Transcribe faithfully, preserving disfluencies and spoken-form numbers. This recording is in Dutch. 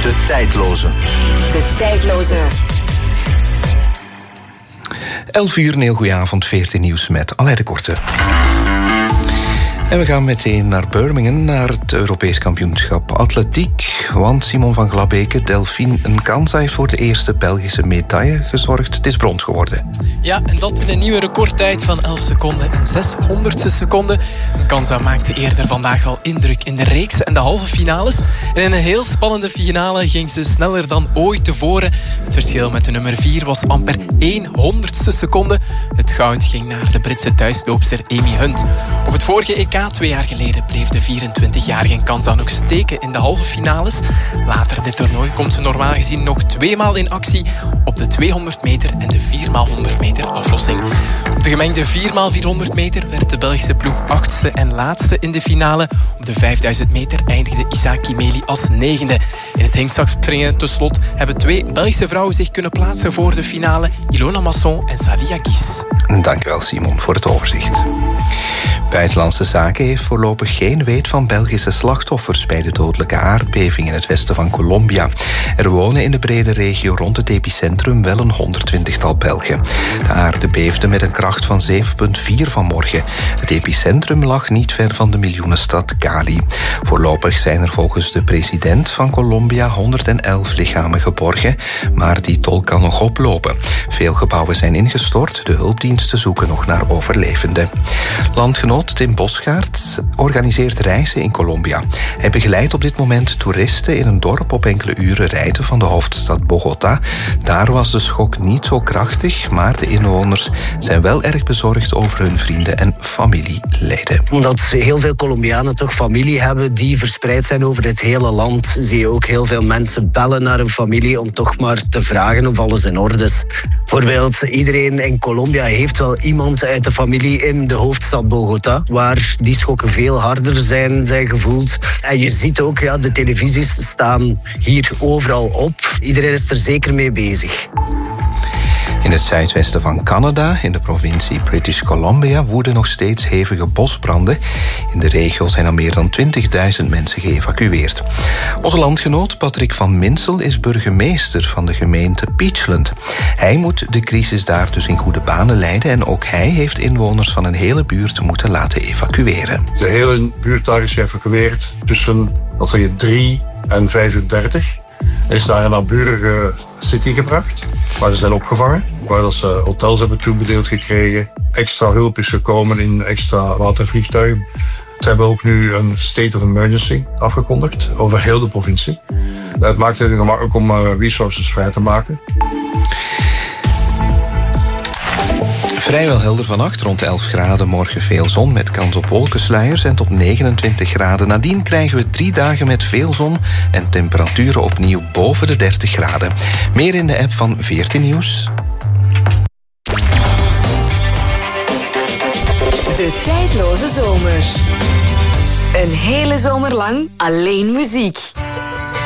De tijdloze. De tijdloze. elf uur, een heel goeie avond, veertien nieuws met Alain de Korte. En we gaan meteen naar Birmingham, naar het Europees kampioenschap atletiek. Want Simon van Glabeke, Delphine Nkansa, heeft voor de eerste Belgische medaille gezorgd. Het is brons geworden. Ja, en dat in een nieuwe recordtijd van elf seconden en zeshonderdste seconden. Nkansa maakte eerder vandaag al indruk in de reeks en de halve finales. En in een heel spannende finale ging ze sneller dan ooit tevoren. Het verschil met de nummer vier was amper één honderdste seconde. Het goud ging naar de Britse thuisloopster Amy Hunt. Op het vorige E K twee jaar geleden bleef de vierentwintigjarige Nkansa nog steken in de halve finales. Later dit toernooi komt ze normaal gezien nog tweemaal in actie op de tweehonderd meter en de vier maal honderd meter aflossing. Op de gemengde vier maal vierhonderd meter werd de Belgische ploeg achtste en laatste in de finale. Op de vijfduizend meter eindigde Isa Kimeli als negende. In het hinkzakspringen tot slot hebben twee Belgische vrouwen zich kunnen plaatsen voor de finale. Ilona Masson en Salia Guis. Dankjewel Simon voor het overzicht. Buitenlandse Zaken heeft voorlopig geen weet van Belgische slachtoffers bij de dodelijke aardbeving in het westen van Colombia. Er wonen in de brede regio rond het epicentrum wel een honderdtwintigtal Belgen. De aarde beefde met een kracht van zeven komma vier vanmorgen. Het epicentrum lag niet ver van de miljoenenstad Cali. Voorlopig zijn er volgens de president van Colombia honderdelf lichamen geborgen, maar die tol kan nog oplopen. Veel gebouwen zijn ingestort, de hulpdiensten zoeken nog naar overlevenden. Landgenoot Tim Bosgaard organiseert reizen in Colombia. Hij begeleidt op dit moment toeristen in een dorp op enkele uren rijden van de hoofdstad Bogota. Daar was de schok niet zo krachtig, maar de inwoners zijn wel erg bezorgd over hun vrienden en familieleden. Omdat heel veel Colombianen toch familie hebben die verspreid zijn over het hele land, zie je ook heel veel mensen bellen naar een familie om toch maar te vragen of alles in orde is. Bijvoorbeeld, iedereen in Colombia heeft wel iemand uit de familie in de hoofdstad Bogota, waar die schokken veel harder zijn, zijn gevoeld. En je ziet ook, ja, de televisies staan hier overal op. Iedereen is er zeker mee bezig. In het zuidwesten van Canada, in de provincie British Columbia, woeden nog steeds hevige bosbranden. In de regio zijn al meer dan twintigduizend mensen geëvacueerd. Onze landgenoot Patrick van Minsel is burgemeester van de gemeente Peachland. Hij moet de crisis daar dus in goede banen leiden en ook hij heeft inwoners van een hele buurt moeten laten evacueren. De hele buurt daar is geëvacueerd tussen wat zeg je, drie en vijfendertig. Er is naar een naburige city gebracht, waar ze zijn opgevangen, waar ze hotels hebben toebedeeld gekregen. Extra hulp is gekomen in extra watervliegtuigen. Ze hebben ook nu een state of emergency afgekondigd over heel de provincie. Het maakt het gemakkelijk om resources vrij te maken. Vrijwel helder vannacht, rond elf graden. Morgen veel zon met kans op wolkensluiers en tot negenentwintig graden. Nadien krijgen we drie dagen met veel zon en temperaturen opnieuw boven de dertig graden. Meer in de app van veertien Nieuws. De tijdloze zomer. Een hele zomer lang alleen muziek.